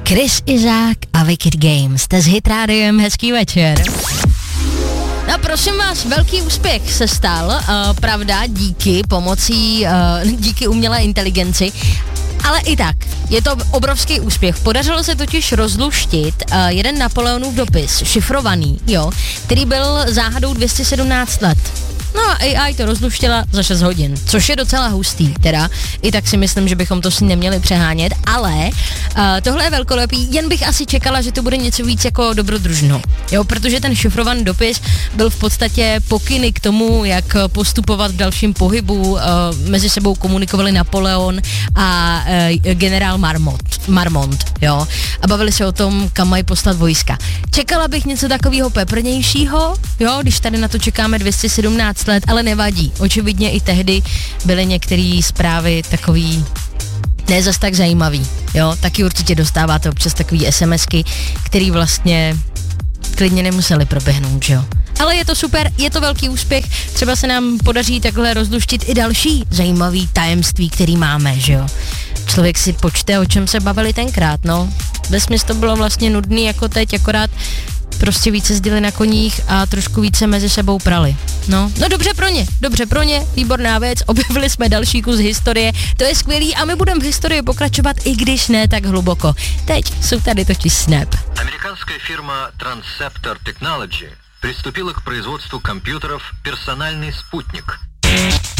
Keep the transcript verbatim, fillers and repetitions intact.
Chris Izák a Wicked Games. Jste s Hit Rádiem, hezký večer. No prosím vás, velký úspěch se stal, uh, pravda, díky pomocí, uh, díky umělé inteligenci, ale i tak, je to obrovský úspěch. Podařilo se totiž rozluštit uh, jeden Napoleonův dopis, šifrovaný, jo, který byl záhadou dvě stě sedmnáct let. No a A I to rozluštila za šest hodin, což je docela hustý, teda i tak si myslím, že bychom to si neměli přehánět, ale uh, tohle je velkolepý, jen bych asi čekala, že to bude něco víc jako dobrodružno, jo, protože ten šifrovaný dopis byl v podstatě pokyny k tomu, jak postupovat v dalším pohybu, uh, mezi sebou komunikovali Napoleon a uh, generál Marmont, Marmont, jo, a bavili se o tom, kam mají poslat vojska. Čekala bych něco takového peprnějšího, jo, když tady na to čekáme dvě stě sedmnáct let, ale nevadí. Očividně i tehdy byly některé zprávy takový ne zas tak zajímavý, jo, taky určitě dostáváte občas takový SMSky, který vlastně klidně nemuseli proběhnout, že jo. Ale je to super, je to velký úspěch, třeba se nám podaří takhle rozluštit i další zajímavý tajemství, který máme, že jo. Člověk si počte, o čem se bavili tenkrát, no. Vesměs to bylo vlastně nudný jako teď, akorát prostě více jezdili na koních a trošku více mezi sebou prali. No, no dobře pro ně, dobře pro ně, výborná věc, objevili jsme další kus historie, to je skvělý a my budeme v historii pokračovat, i když ne tak hluboko. Teď jsou tady totiž Snap. Американская фирма Transceptor Technology приступила к производству компьютеров «Персональный спутник».